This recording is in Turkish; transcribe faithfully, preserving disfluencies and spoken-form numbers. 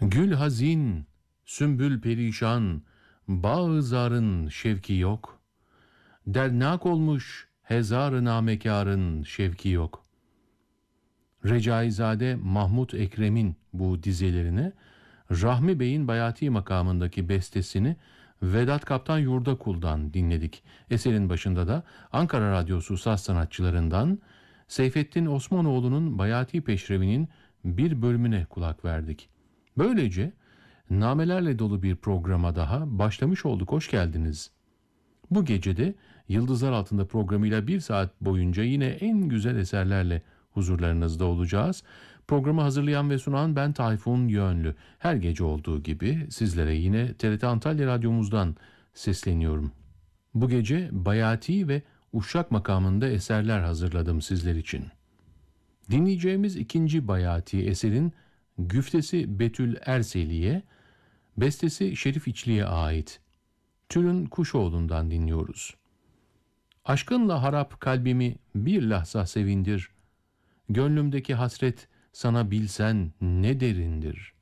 Gül hazin, sümbül perişan, bağ-ı zarın şevki yok. Dernak olmuş hezar-ı namekârın şevki yok. Recaizade Mahmud Ekrem'in bu dizelerine, Rahmi Bey'in Bayati makamındaki bestesini Vedat Kaptan Yurdakul'dan dinledik. Eserin başında da Ankara Radyosu saz sanatçılarından Seyfettin Osmanoğlu'nun Bayati Peşrevi'nin bir bölümüne kulak verdik. Böylece namelerle dolu bir programa daha başlamış olduk. Hoş geldiniz. Bu gecede Yıldızlar Altında programıyla bir saat boyunca yine en güzel eserlerle huzurlarınızda olacağız. Programı hazırlayan ve sunan ben Tayfun Yönlü. Her gece olduğu gibi sizlere yine T R T Antalya Radyomuzdan sesleniyorum. Bu gece Bayati ve Uşak makamında eserler hazırladım sizler için. Dinleyeceğimiz ikinci Bayati eserin güftesi Betül Erseli'ye, bestesi Şerif İçli'ye ait. Türün Kuşoğlu'ndan dinliyoruz. Aşkınla harap kalbimi bir lahza sevindir. Gönlümdeki hasret sana bilsen ne derindir.